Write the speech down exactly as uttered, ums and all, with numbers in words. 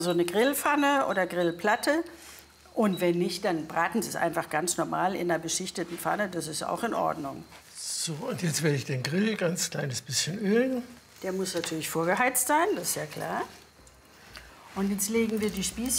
So eine Grillpfanne oder Grillplatte. Und wenn nicht, dann braten Sie es einfach ganz normal in einer beschichteten Pfanne. Das ist auch in Ordnung. So, und jetzt werde ich den Grill ganz kleines bisschen ölen. Der muss natürlich vorgeheizt sein, das ist ja klar. Und jetzt legen wir die Spießchen